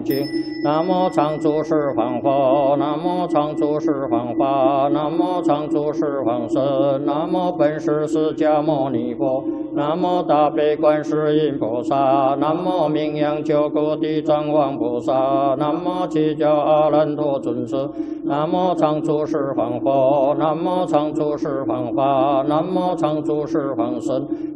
经。南无常住十方佛，南无常住十方法，南无常住十方身，南无本师释迦牟尼佛，南无大悲观世音菩萨，南无名扬九国地藏王菩萨，南无七教阿难陀尊者，南无常住十方佛，南无常住十方法，南无常住十方身，